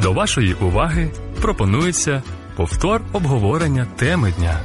До вашої уваги пропонується повтор обговорення теми дня.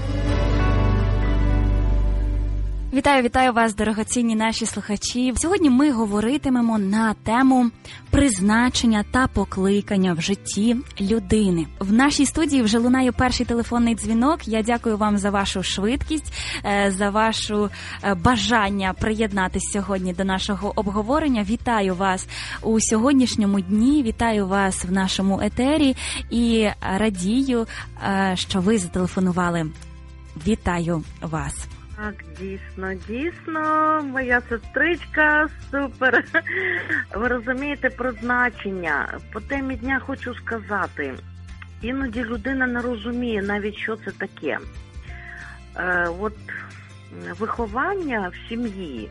Вітаю вас, дорогоцінні наші слухачі. Сьогодні ми говоритимемо на тему призначення та покликання в житті людини. В нашій студії вже лунає перший телефонний дзвінок. Я дякую вам за вашу швидкість, за ваше бажання приєднатися сьогодні до нашого обговорення. Вітаю вас у сьогоднішньому дні, вітаю вас в нашому етері і радію, що ви зателефонували. Вітаю вас. Так, дійсно, моя сестричка, супер. Ви розумієте, призначення. По темі дня хочу сказати, іноді людина не розуміє навіть, що це таке. Виховання в сім'ї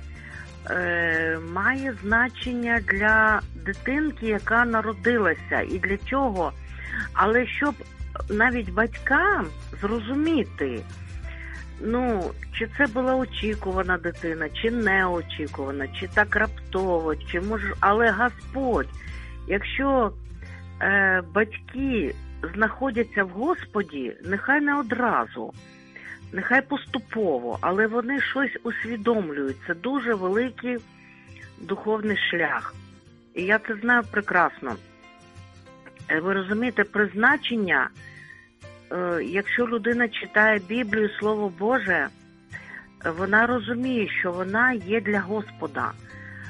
має значення для дитинки, яка народилася. І для чого? Але щоб навіть батькам зрозуміти, чи це була очікувана дитина, чи неочікувана, чи так раптово, чи може, але Господь, якщо батьки знаходяться в Господі, нехай не одразу, нехай поступово, але вони щось усвідомлюють. Це дуже великий духовний шлях. І я це знаю прекрасно. Ви розумієте, призначення, якщо людина читає Біблію, Слово Боже, вона розуміє, що вона є для Господа.